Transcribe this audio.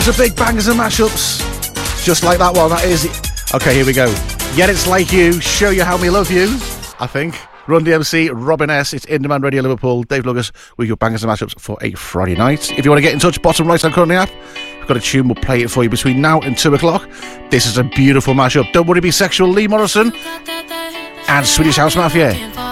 loads of big bangers and mashups. Just like that one, that is... Okay, here we go. Yet It's Like You, Show You How Me Love You, I think. Run DMC, Robin S. It's In Demand Radio Liverpool. Dave Lucas with your bangers and mashups for a Friday night. If you want to get in touch, bottom right hand corner of the app, we've got a tune, we'll play it for you between now and 2 o'clock. This is a beautiful mashup. Don't Worry Be Sexual, Lee Morrison and Swedish House Mafia.